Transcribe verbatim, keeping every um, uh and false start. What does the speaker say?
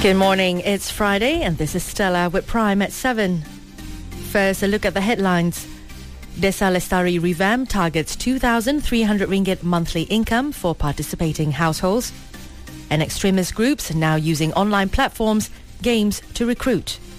Good morning, it's Friday and this is Stella with Prime at seven. First, a look at the headlines. Desa Lestari revamp targets two thousand three hundred ringgit monthly income for participating households. And extremist groups now using online platforms, games to recruit.